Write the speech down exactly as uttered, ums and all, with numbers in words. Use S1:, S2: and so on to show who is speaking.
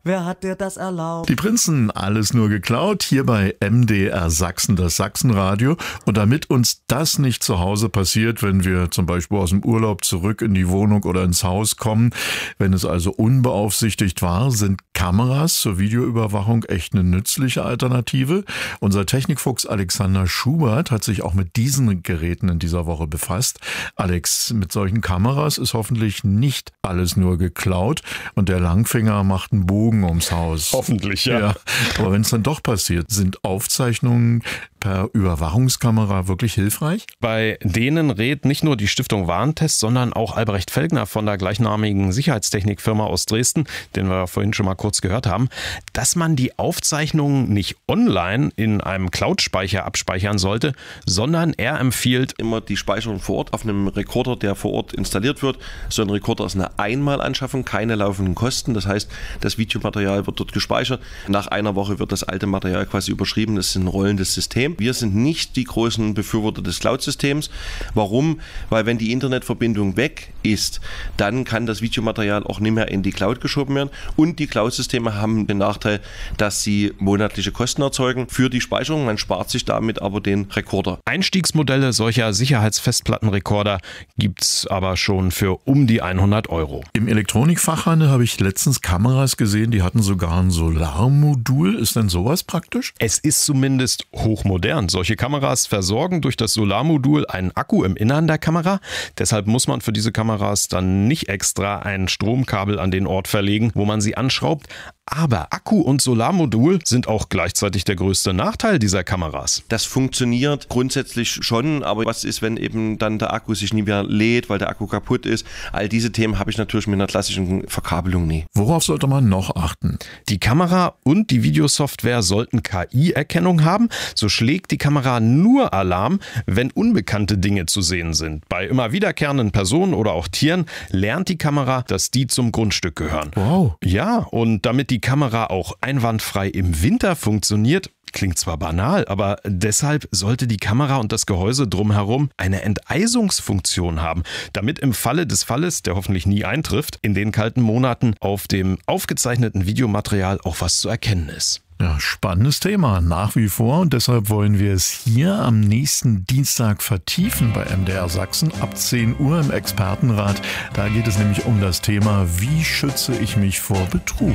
S1: Wer hat dir das erlaubt?
S2: Die Prinzen, alles nur geklaut, hier bei M D R Sachsen, das Sachsenradio. Und damit uns das nicht zu Hause passiert, wenn wir zum Beispiel aus dem Urlaub zurück in die Wohnung oder ins Haus kommen, wenn es also unbeaufsichtigt war, sind Kameras zur Videoüberwachung echt eine nützliche Alternative. Unser Technikfuchs Alexander Schubert hat sich auch mit diesen Geräten in dieser Woche befasst. Alex, mit solchen Kameras ist hoffentlich nicht alles nur geklaut und der Langfinger macht einen Bogen ums Haus.
S3: Hoffentlich, ja.
S2: ja. Aber wenn es dann doch passiert, sind Aufzeichnungen per Überwachungskamera wirklich hilfreich?
S3: Bei denen rät nicht nur die Stiftung Warentest, sondern auch Albrecht Felgner von der gleichnamigen Sicherheitstechnikfirma aus Dresden, den wir vorhin schon mal kurz gehört haben, dass man die Aufzeichnungen nicht online in einem Cloud-Speicher abspeichern sollte, sondern er empfiehlt
S4: immer die Speicherung vor Ort auf einem Rekorder, der vor Ort installiert wird. So ein Rekorder ist eine Einmalanschaffung, keine laufenden Kosten. Das heißt, das Videomaterial wird dort gespeichert. Nach einer Woche wird das alte Material quasi überschrieben. Das ist ein rollendes System. Wir sind nicht die großen Befürworter des Cloud-Systems. Warum? Weil wenn die Internetverbindung weg ist, dann kann das Videomaterial auch nicht mehr in die Cloud geschoben werden. Und die Cloud-Systeme haben den Nachteil, dass sie monatliche Kosten erzeugen für die Speicherung. Man spart sich damit aber den Rekorder.
S3: Einstiegsmodelle solcher Sicherheitsfestplattenrekorder gibt es aber schon für um die hundert Euro.
S2: Im Elektronikfachhandel habe ich letztens Kameras gesehen, die hatten sogar ein Solarmodul. Ist denn sowas praktisch?
S3: Es ist zumindest hochmodern. Solche Kameras versorgen durch das Solarmodul einen Akku im Innern der Kamera. Deshalb muss man für diese Kameras dann nicht extra ein Stromkabel an den Ort verlegen, wo man sie anschraubt. Aber Akku und Solarmodul sind auch gleichzeitig der größte Nachteil dieser Kameras.
S4: Das funktioniert grundsätzlich schon, aber was ist, wenn eben dann der Akku sich nie mehr lädt, weil der Akku kaputt ist? All diese Themen habe ich natürlich mit einer klassischen Verkabelung nie.
S2: Worauf sollte man noch achten?
S3: Die Kamera und die Videosoftware sollten K I-Erkennung haben. So schlägt die Kamera nur Alarm, wenn unbekannte Dinge zu sehen sind. Bei immer wiederkehrenden Personen oder auch Tieren lernt die Kamera, dass die zum Grundstück gehören.
S2: Wow.
S3: Ja, und damit die Kamera auch einwandfrei im Winter funktioniert, klingt zwar banal, aber deshalb sollte die Kamera und das Gehäuse drumherum eine Enteisungsfunktion haben, damit im Falle des Falles, der hoffentlich nie eintrifft, in den kalten Monaten auf dem aufgezeichneten Videomaterial auch was zu erkennen ist.
S2: Ja, spannendes Thema nach wie vor und deshalb wollen wir es hier am nächsten Dienstag vertiefen bei M D R Sachsen ab zehn Uhr im Expertenrat. Da geht es nämlich um das Thema, wie schütze ich mich vor Betrug?